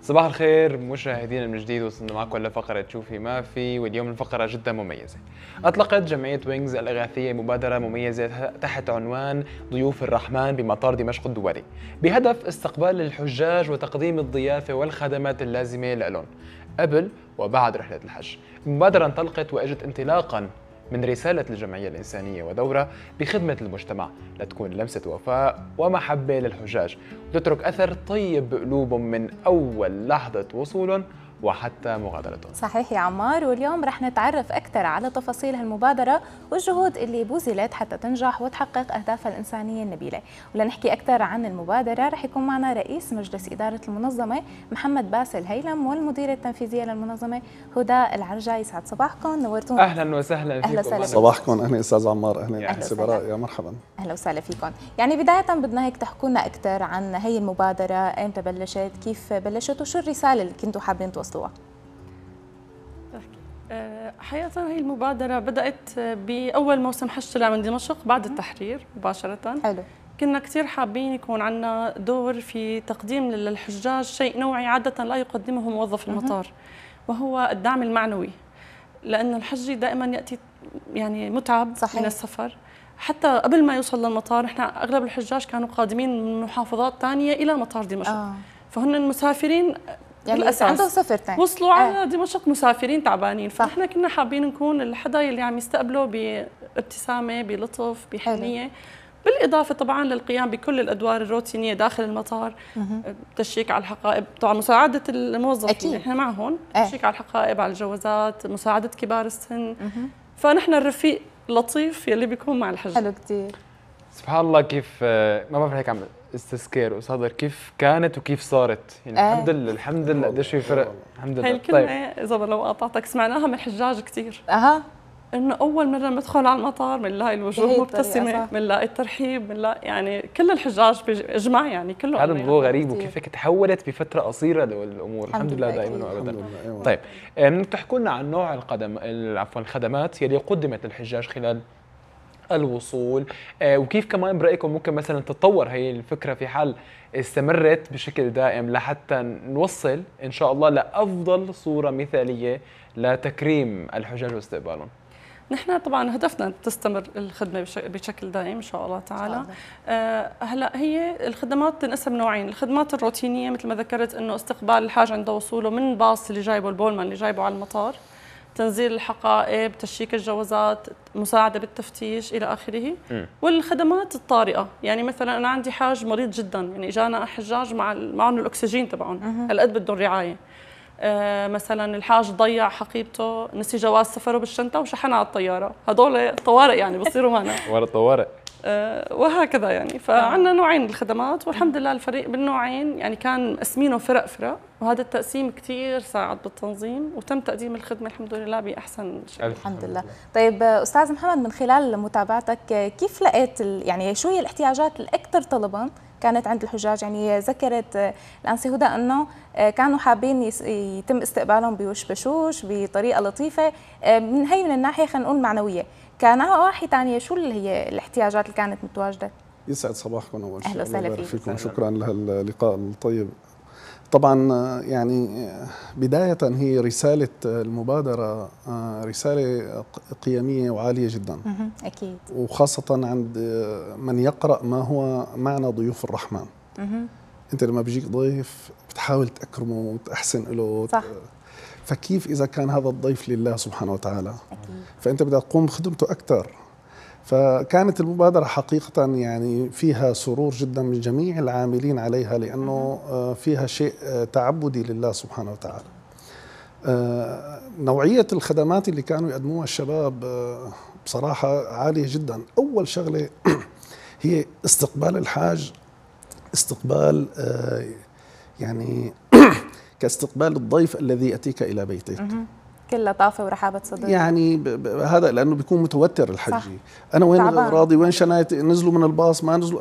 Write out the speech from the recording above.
صباح الخير مشاهدينا من جديد، وصلنا معكم لفقرة شوفي ما في، واليوم الفقرة جدا مميزة. أطلقت جمعية وينجز الإغاثية مبادرة مميزة تحت عنوان ضيوف الرحمن بمطار دمشق الدولي، بهدف استقبال الحجاج وتقديم الضيافة والخدمات اللازمة لهم قبل وبعد رحلة الحج. المبادرة انطلقت وأجت انطلاقا من رسالة الجمعية الإنسانية ودورة بخدمة المجتمع لتكون لمسة وفاء ومحبة للحجاج وتترك أثر طيب بقلوبهم من أول لحظة وصولهم وحتى مغادرتهم. صحيح يا عمار، واليوم رح نتعرف أكثر على تفاصيل هالمبادرة والجهود اللي بذلت حتى تنجح وتحقق أهدافها الإنسانية النبيلة. ولنحكي أكثر عن المبادرة رح يكون معنا رئيس مجلس إدارة المنظمة محمد باسل هيلم، والمديرة التنفيذية للمنظمة هدى العرجة. يسعد صباحكم، نورتونا. أهلا وسهلا فيكم. صباحكم. أهلا أستاذ عمار. أهلا سبراء، يا مرحبا. أهلا وسهلا فيكم. يعني بداية بدنا هيك تحكوا لنا أكثر عن هي المبادرة، أيمتى بلشت، كيف بلشت، وشو الرسالة اللي كنتوا حابين توصلوها؟ حقيقة هي المبادرة بدأت بأول موسم حج طلع من دمشق بعد التحرير مباشرة. حلو. كنا كثير حابين يكون عندنا دور في تقديم للحجاج شيء نوعي عادة لا يقدمه موظف المطار، وهو الدعم المعنوي، لأن الحج دائما يأتي يعني متعب. صحيح. من السفر. حتى قبل ما يوصل للمطار، احنا أغلب الحجاج كانوا قادمين من محافظات ثانية إلى مطار دمشق. فهن المسافرين يعني بالأساس عندهم سفر ثاني، وصلوا على دمشق مسافرين تعبانين. فنحن كنا حابين نكون الحدا اللي عم يستقبله بابتسامة، بلطف، بحنية، بالإضافة طبعا للقيام بكل الأدوار الروتينية داخل المطار. تشيك على الحقائب، طبعا مساعدة الموظفين، احنا معهم تشيك على الحقائب، على الجوازات، مساعدة كبار السن. فنحن الرفيق اللطيف يلي بيكون مع الحج. حلو كثير. سبحان الله، كيف ما بعرف هيك عم استذكار وصدر كيف كانت وكيف صارت. يعني الحمد لله الحمد لله قديش في فرق. الحمد لله. هي الكلمة إذا لو قاطعتك سمعناها من الحجاج كثير. إنه أول مرة ندخل على المطار بنلاقي الوجوه مبتسمة، بنلاقي الترحيب، بنلاقي يعني كل الحجاج بإجماع يعني كله. هذا موضوع غريب، وكيف هيك تحولت بفترة قصيرة الأمور. الحمد لله دائما وأبدا. طيب تحكوا لنا عن نوع الخدمات يلي قدمت للحجاج خلال الوصول، وكيف كمان برأيكم ممكن مثلا تتطور هي الفكرة في حال استمرت بشكل دائم لحتى نوصل إن شاء الله لأفضل صورة مثالية لتكريم الحجاج واستقبالهم. نحن طبعا هدفنا تستمر الخدمة بشكل دائم إن شاء الله تعالى. هلا هي الخدمات تنقسم نوعين. الخدمات الروتينية مثل ما ذكرت، إنه استقبال الحاج عند وصوله من باص اللي جايبه البولمان اللي جايبه على المطار، تنزيل الحقائب، تشيك الجوازات، مساعدة بالتفتيش إلى آخره. والخدمات الطارئة، يعني مثلا أنا عندي حاج مريض جدا، يعني إجانا حجاج معهم الأكسجين تبعهم هالقد بدهم رعاية. مثلا الحاج ضيع حقيبته، نسي جواز سفره بالشنطة وشحنها على الطيارة. هدول طوارئ يعني بصيروا معنا. ورا طوارئ. وهكذا يعني. فعندنا نوعين من الخدمات، والحمد لله الفريق بالنوعين يعني كان مقسمينه فرق، وهذا التقسيم كثير ساعد بالتنظيم، وتم تقديم الخدمة الحمد لله بأحسن شكل. الحمد لله. طيب أستاذ محمد، من خلال متابعتك كيف لقيت يعني شو هي الاحتياجات الأكثر طلباً كانت عند الحجاج؟ يعني ذكرت الأنسة هدى أنه كانوا حابين يتم استقبالهم بوش بشوش بطريقة لطيفة، من الناحية خلينا نقول معنوية. كنواحي ثانية شو اللي هي الاحتياجات اللي كانت متواجدة؟ يسعد صباحكم أول شيء. أهلا وسهلا فيكم. شكرا لهاللقاء الطيب. طبعا يعني بداية هي رسالة المبادرة رسالة قيمية وعالية جدا. أكيد. وخاصة عند من يقرأ ما هو معنى ضيوف الرحمن. أنت لما بيجيك ضيف بتحاول تأكرمه وتحسن له. صح. فكيف إذا كان هذا الضيف لله سبحانه وتعالى؟ أكيد. فأنت بدك تقوم بخدمته أكثر. فكانت المبادرة حقيقة يعني فيها سرور جدا من جميع العاملين عليها، لأنه فيها شيء تعبدي لله سبحانه وتعالى. نوعية الخدمات اللي كانوا يقدموها الشباب بصراحة عالية جدا. أول شغلة هي استقبال الحاج، استقبال يعني كاستقبال الضيف الذي يأتيك إلى بيتك. كل لطافه ورحابه صدر. يعني هذا لانه بيكون متوتر الحجي. انا وين اغراضي، وين شنايتي، نزلوا من الباص ما نزلوا.